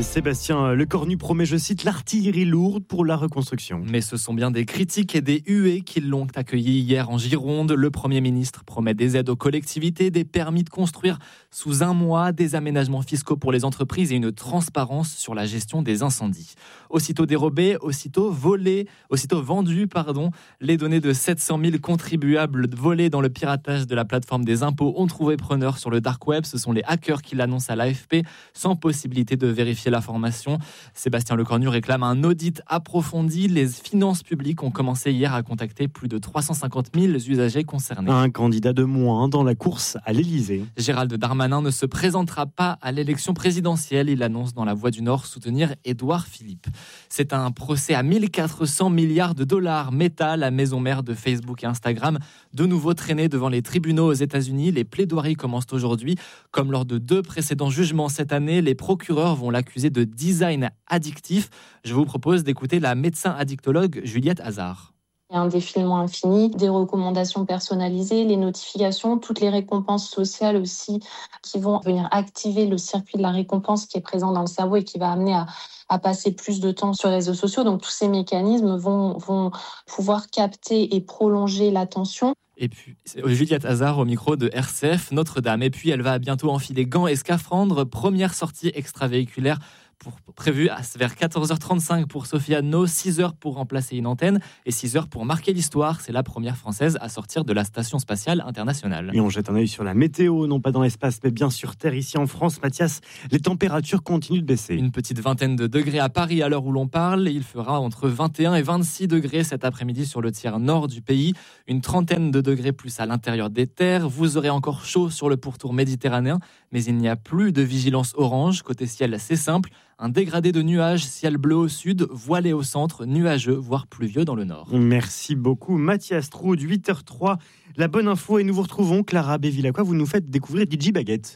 Sébastien Lecornu promet, je cite, l'artillerie lourde pour la reconstruction. Mais ce sont bien des critiques et des huées qui l'ont accueilli hier en Gironde. Le Premier ministre promet des aides aux collectivités, des permis de construire sous 1 mois, des aménagements fiscaux pour les entreprises et une transparence sur la gestion des incendies. Aussitôt dérobé, aussitôt vendu, les données de 700 000 contribuables volés dans le piratage de la plateforme des impôts ont trouvé preneur sur le dark web. Ce sont les hackers qui l'annoncent à l'AFP, sans possibilité de vérifier l'information. Sébastien Lecornu réclame un audit approfondi. Les finances publiques ont commencé hier à contacter plus de 350 000 usagers concernés. Un candidat de moins dans la course à l'Élysée. Gérald Darmanin ne se présentera pas à l'élection présidentielle. Il annonce dans La Voix du Nord soutenir Édouard Philippe. C'est un procès à 1 400 milliards de dollars. Meta, la maison mère de Facebook et Instagram, de nouveau traînée devant les tribunaux aux États-Unis. Les plaidoiries commencent aujourd'hui. Comme lors de 2 précédents jugements cette année, les procureurs vont l'accuser de design addictif. Je vous propose d'écouter la médecin addictologue Juliette Hazard. Il y a un défilement infini, des recommandations personnalisées, les notifications, toutes les récompenses sociales aussi qui vont venir activer le circuit de la récompense qui est présent dans le cerveau et qui va amener à passer plus de temps sur les réseaux sociaux. Donc tous ces mécanismes vont pouvoir capter et prolonger l'attention. Et puis, Juliette Hazard au micro de RCF Notre-Dame. Et puis, elle va bientôt enfiler gants et scaphandres. Première sortie extravéhiculaire prévue vers 14h35 pour Sophie Anneau, 6h pour remplacer une antenne et 6h pour marquer l'histoire. C'est la première française à sortir de la Station spatiale internationale. Et on jette un œil sur la météo, non pas dans l'espace, mais bien sur Terre. Ici en France, Mathias, les températures continuent de baisser. Une petite vingtaine de degrés à Paris à l'heure où l'on parle. Il fera entre 21 et 26 degrés cet après-midi sur le tiers nord du pays. Une trentaine de degrés plus à l'intérieur des terres. Vous aurez encore chaud sur le pourtour méditerranéen, mais il n'y a plus de vigilance orange. Côté ciel, c'est simple. Un dégradé de nuages, ciel bleu au sud, voilé au centre, nuageux, voire pluvieux dans le nord. Merci beaucoup Mathias Troud, 8h03. La bonne info et nous vous retrouvons, Clara Bévilacqua, vous nous faites découvrir DJ Baguette.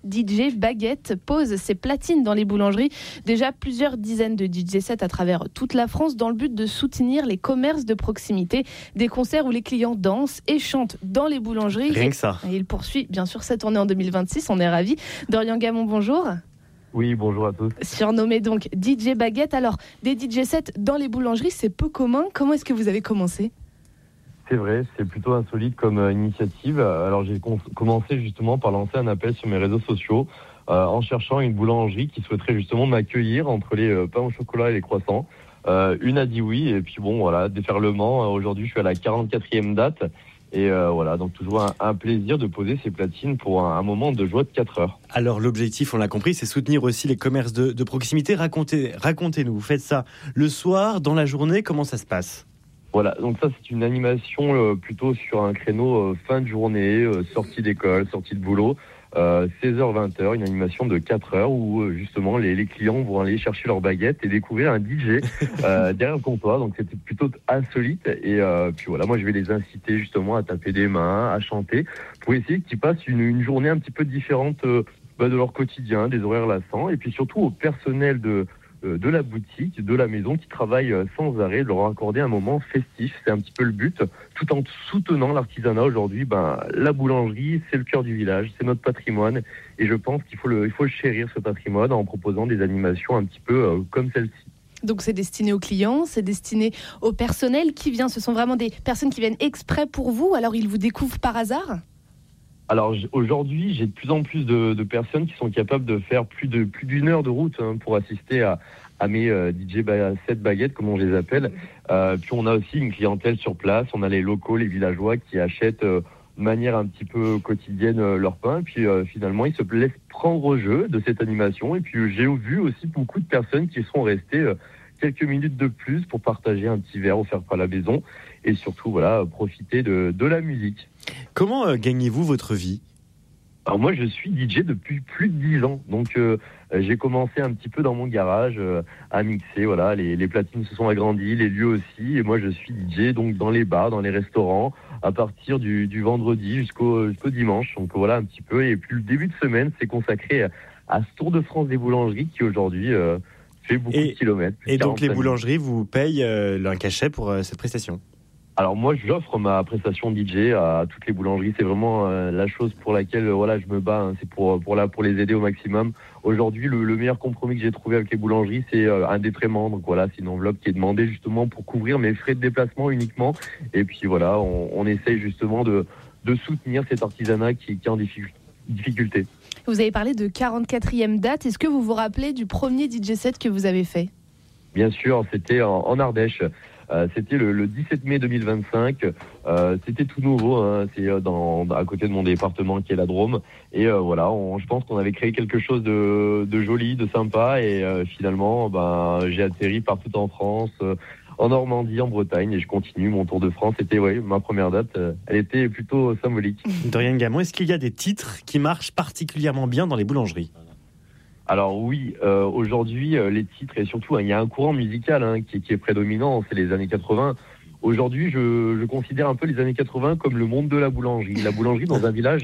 DJ Baguette pose ses platines dans les boulangeries. Déjà plusieurs dizaines de DJ sets à travers toute la France dans le but de soutenir les commerces de proximité. Des concerts où les clients dansent et chantent dans les boulangeries. Rien que ça. Et il poursuit bien sûr sa tournée en 2026, on est ravis. Dorian Gamon, bonjour. Oui, bonjour à tous. Surnommé donc DJ Baguette. Alors, des DJ sets dans les boulangeries, c'est peu commun. Comment est-ce que vous avez commencé ? C'est vrai, c'est plutôt insolite comme initiative. Alors, j'ai commencé justement par lancer un appel sur mes réseaux sociaux en cherchant une boulangerie qui souhaiterait justement m'accueillir entre les pains au chocolat et les croissants. Une a dit oui, et puis bon, voilà, déferlement. Aujourd'hui, je suis à la 44e date. Et voilà, donc toujours un plaisir de poser ces platines pour un moment de joie de 4 heures. Alors l'objectif, on l'a compris, c'est soutenir aussi les commerces de proximité. Racontez-nous, vous faites ça le soir, dans la journée, comment ça se passe ? Voilà, donc ça c'est une animation plutôt sur un créneau fin de journée, sortie d'école, sortie de boulot. 16h-20h, une animation de 4 heures où justement les clients vont aller chercher leur baguette et découvrir un DJ derrière le comptoir. Donc c'était plutôt insolite et puis voilà, moi je vais les inciter justement à taper des mains, à chanter pour essayer qu'ils passent une journée un petit peu différente de leur quotidien, des horaires lassants, et puis surtout au personnel de la boutique, de la maison qui travaille sans arrêt, de leur accorder un moment festif. C'est un petit peu le but, tout en soutenant l'artisanat. Aujourd'hui, la boulangerie, c'est le cœur du village, c'est notre patrimoine, et je pense qu'il faut le chérir, ce patrimoine, en proposant des animations un petit peu comme celle-ci. Donc c'est destiné aux clients, c'est destiné au personnel qui vient. Ce sont vraiment des personnes qui viennent exprès pour vous, alors ils vous découvrent par hasard ? Alors aujourd'hui, j'ai de plus en plus de personnes qui sont capables de faire plus d'une heure de route pour assister à mes DJ set baguettes, comme on les appelle. Puis on a aussi une clientèle sur place, on a les locaux, les villageois qui achètent de manière un petit peu quotidienne leur pain. Puis finalement, ils se laissent prendre au jeu de cette animation. Et puis j'ai vu aussi beaucoup de personnes qui sont restées quelques minutes de plus pour partager un petit verre offert par la maison et surtout voilà, profiter de la musique. Comment gagnez-vous votre vie ? Alors moi je suis DJ depuis plus de 10 ans, donc j'ai commencé un petit peu dans mon garage à mixer, voilà, les platines se sont agrandies, les lieux aussi, et moi je suis DJ donc dans les bars, dans les restaurants, à partir du vendredi jusqu'au dimanche, donc voilà un petit peu, et puis le début de semaine c'est consacré à ce Tour de France des boulangeries qui aujourd'hui fait beaucoup de kilomètres. Et donc les boulangeries vous payent un cachet pour cette prestation ? Alors moi, j'offre ma prestation DJ à toutes les boulangeries. C'est vraiment la chose pour laquelle je me bats. Hein. C'est pour les aider au maximum. Aujourd'hui, le meilleur compromis que j'ai trouvé avec les boulangeries, c'est un défraiement. Donc voilà, c'est une enveloppe qui est demandée justement pour couvrir mes frais de déplacement uniquement. Et puis voilà, on essaye justement de soutenir cet artisanat qui est en difficulté. Vous avez parlé de 44e date. Est-ce que vous vous rappelez du premier DJ set que vous avez fait ? Bien sûr, c'était en Ardèche. C'était le 17 mai 2025. C'était tout nouveau. Hein. C'est à côté de mon département qui est la Drôme. Et je pense qu'on avait créé quelque chose de joli, de sympa. Et finalement, j'ai atterri partout en France, en Normandie, en Bretagne. Et je continue mon tour de France. C'était ma première date. Elle était plutôt symbolique. Dorian Gamon, est-ce qu'il y a des titres qui marchent particulièrement bien dans les boulangeries ? Alors oui, aujourd'hui, les titres, et surtout, il y a un courant musical qui est prédominant, c'est les années 80. Aujourd'hui, je considère un peu les années 80 comme le monde de la boulangerie. La boulangerie, dans un village,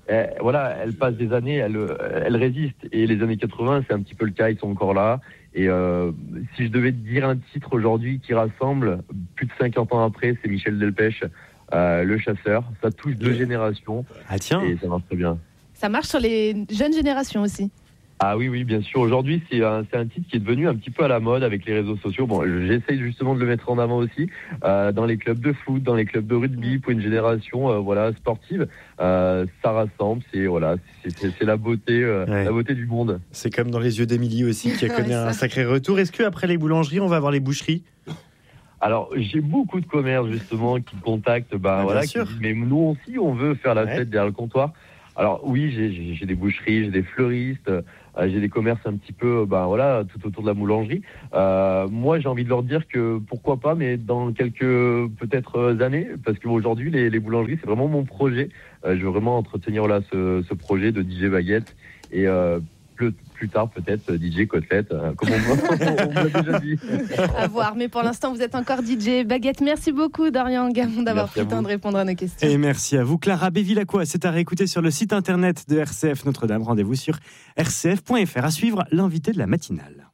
elle passe des années, elle résiste. Et les années 80, c'est un petit peu le cas, ils sont encore là. Et si je devais te dire un titre aujourd'hui qui rassemble, plus de 50 ans après, c'est Michel Delpech, Le Chasseur. Ça touche deux générations. Ah tiens. Et ça marche très bien. Ça marche sur les jeunes générations aussi. Ah oui, bien sûr. Aujourd'hui, c'est un titre qui est devenu un petit peu à la mode avec les réseaux sociaux. Bon, j'essaye justement de le mettre en avant aussi dans les clubs de foot, dans les clubs de rugby, pour une génération sportive. Ça rassemble, c'est la beauté, la beauté du monde. C'est comme dans Les Yeux d'Émilie aussi, qui a connu un sacré retour. Est-ce qu'après les boulangeries, on va avoir les boucheries ? Alors, j'ai beaucoup de commerces justement qui me contactent, qui disent, mais nous aussi, on veut faire la fête derrière le comptoir. Alors oui, j'ai des boucheries, j'ai des fleuristes, j'ai des commerces un petit peu, tout autour de la boulangerie. Moi, j'ai envie de leur dire que pourquoi pas, mais dans quelques peut-être années, parce qu'aujourd'hui, les boulangeries, c'est vraiment mon projet. Je veux vraiment entretenir ce projet de DJ Baguette et plus tard peut-être DJ Côtelette, comme on l'a déjà dit. À voir, mais pour l'instant vous êtes encore DJ Baguette. Merci beaucoup Dorian Gamon d'avoir pris le temps de répondre à nos questions. Et merci à vous Clara Bévilacqua. C'est à réécouter sur le site internet de RCF Notre-Dame. Rendez-vous sur rcf.fr. À suivre l'invité de la matinale.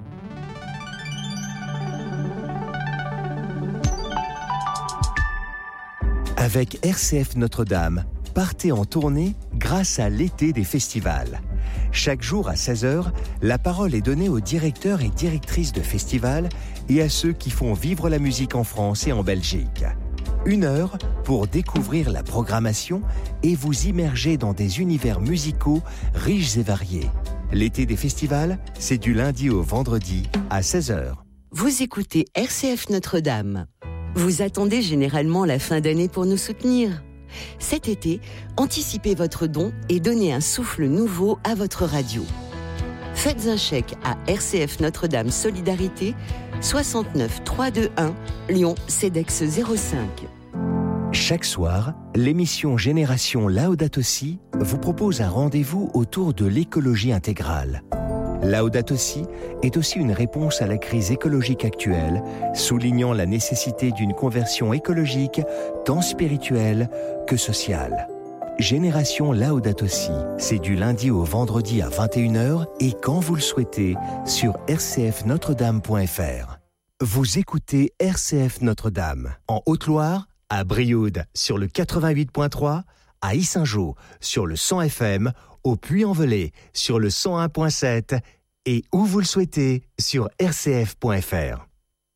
Avec RCF Notre-Dame, partez en tournée grâce à l'été des festivals. Chaque jour à 16h, la parole est donnée aux directeurs et directrices de festivals et à ceux qui font vivre la musique en France et en Belgique. 1 heure pour découvrir la programmation et vous immerger dans des univers musicaux riches et variés. L'été des festivals, c'est du lundi au vendredi à 16h. Vous écoutez RCF Notre-Dame. Vous attendez généralement la fin d'année pour nous soutenir. Cet été, anticipez votre don et donnez un souffle nouveau à votre radio. Faites un chèque à RCF Notre-Dame Solidarité, 69 321 Lyon CEDEX 05. Chaque soir, l'émission Génération Laudato Si vous propose un rendez-vous autour de l'écologie intégrale. Laudato Si est aussi une réponse à la crise écologique actuelle, soulignant la nécessité d'une conversion écologique tant spirituelle que sociale. Génération Laudato Si, c'est du lundi au vendredi à 21h et quand vous le souhaitez sur rcfnotredame.fr. Vous écoutez RCF Notre-Dame en Haute-Loire, à Brioude sur le 88.3, à Yssingeaux sur le 100 FM, au Puy-en-Velay sur le 101.7 et où vous le souhaitez sur rcf.fr.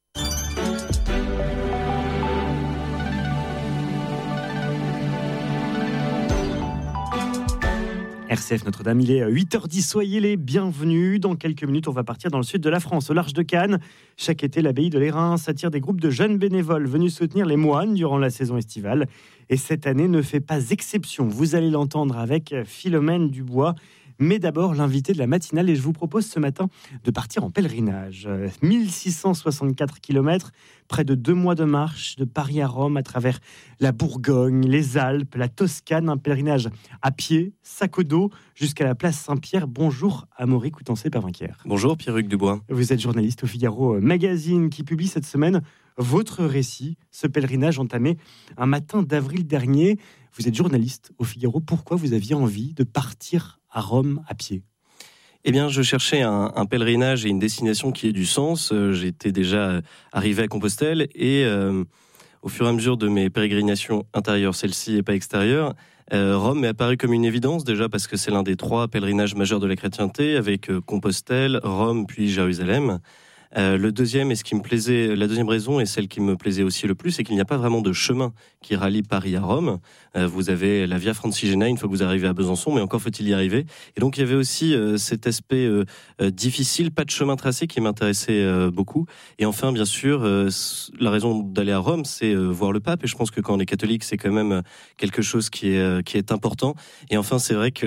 RCF Notre-Dame, il est 8h10, soyez les bienvenus. Dans quelques minutes, on va partir dans le sud de la France, au large de Cannes. Chaque été, l'abbaye de l'Airain s'attire des groupes de jeunes bénévoles venus soutenir les moines durant la saison estivale. Et cette année ne fait pas exception. Vous allez l'entendre avec Philomène Dubois. Mais d'abord, l'invité de la matinale, et je vous propose ce matin de partir en pèlerinage. 1664 km, près de 2 mois de marche, de Paris à Rome, à travers la Bourgogne, les Alpes, la Toscane, un pèlerinage à pied, sac au dos, jusqu'à la place Saint-Pierre. Bonjour Amaury Coutencé-Parvinquière. Bonjour Pierre-Hugues Dubois. Vous êtes journaliste au Figaro Magazine qui publie cette semaine votre récit, ce pèlerinage entamé un matin d'avril dernier. Vous êtes journaliste au Figaro. Pourquoi vous aviez envie de partir à Rome à pied ? Eh bien, je cherchais un pèlerinage et une destination qui ait du sens. J'étais déjà arrivé à Compostelle et au fur et à mesure de mes pérégrinations intérieures, celle-ci et pas extérieures, Rome m'est apparu comme une évidence, déjà parce que c'est l'un des 3 pèlerinages majeurs de la chrétienté, avec Compostelle, Rome, puis Jérusalem. Le deuxième, et ce qui me plaisait, la deuxième raison, et celle qui me plaisait aussi le plus, c'est qu'il n'y a pas vraiment de chemin qui rallie Paris à Rome. Vous avez la Via Francigena une fois que vous arrivez à Besançon, mais encore faut-il y arriver. Et donc il y avait aussi cet aspect difficile, pas de chemin tracé, qui m'intéressait beaucoup. Et enfin, bien sûr, la raison d'aller à Rome, c'est voir le pape. Et je pense que quand on est catholique, c'est quand même quelque chose qui est important. Et enfin, c'est vrai que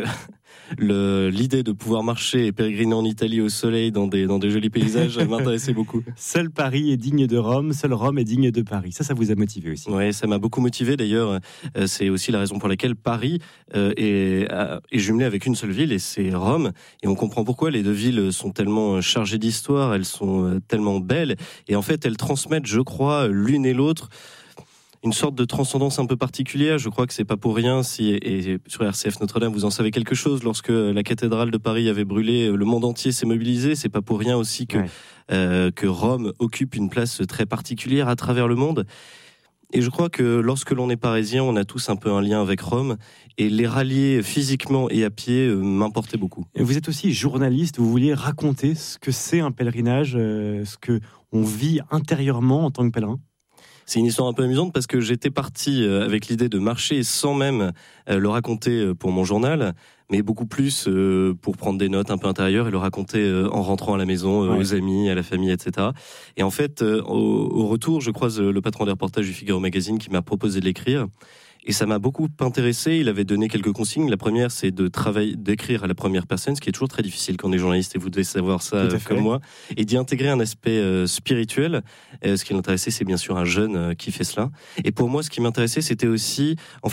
l'idée de pouvoir marcher et pérégriner en Italie au soleil dans des jolis paysages m'intéressait beaucoup. Seul Paris est digne de Rome, seul Rome est digne de Paris. Ça vous a motivé aussi. Oui, ça m'a beaucoup motivé. D'ailleurs, c'est aussi la raison pour laquelle Paris est jumelé avec une seule ville, et c'est Rome. Et on comprend pourquoi les 2 villes sont tellement chargées d'histoire, elles sont tellement belles. Et en fait, elles transmettent, je crois, l'une et l'autre, une sorte de transcendance un peu particulière. Je crois que c'est pas pour rien et sur RCF Notre-Dame, vous en savez quelque chose. Lorsque la cathédrale de Paris avait brûlé, le monde entier s'est mobilisé. C'est pas pour rien aussi que Rome occupe une place très particulière à travers le monde. Et je crois que lorsque l'on est parisien, on a tous un peu un lien avec Rome. Et les rallier physiquement et à pied m'importait beaucoup. Et vous êtes aussi journaliste, vous vouliez raconter ce que c'est un pèlerinage, ce qu'on vit intérieurement en tant que pèlerin. C'est une histoire un peu amusante parce que j'étais parti avec l'idée de marcher sans même le raconter pour mon journal, mais beaucoup plus pour prendre des notes un peu intérieures et le raconter en rentrant à la maison, aux amis, à la famille, etc. Et en fait, au retour, je croise le patron des reportages du Figaro Magazine qui m'a proposé de l'écrire. Et ça m'a beaucoup intéressé. Il avait donné quelques consignes. La première, c'est d'écrire à la première personne, ce qui est toujours très difficile quand on est journaliste, et vous devez savoir ça comme moi, et d'y intégrer un aspect spirituel. Ce qui l'intéressait, c'est bien sûr un jeune qui fait cela. Et pour moi, ce qui m'intéressait, c'était aussi, en fait,